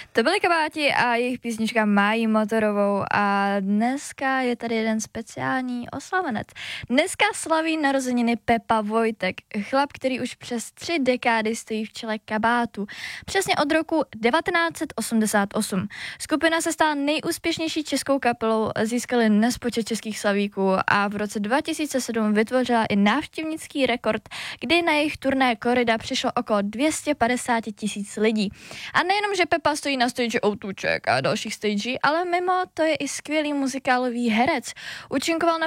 To byly Kabáti a jejich písnička Mají motorovou a dneska je tady jeden speciální oslavenec. Dneska slaví narozeniny Pepa Vojtek, chlap, který už přes 3 dekády stojí v čele Kabátů. Přesně od roku 1988. Skupina se stala nejúspěšnější českou kapelou, získali nespočet českých slavíků a v roce 2007 vytvořila i návštěvnický rekord, kdy na jejich turné Korida přišlo okolo 250 000 lidí. A nejenom, že Pepa stojí na stage Outuček a dalších stagí, ale mimo to je i skvělý muzikálový herec. Účinkoval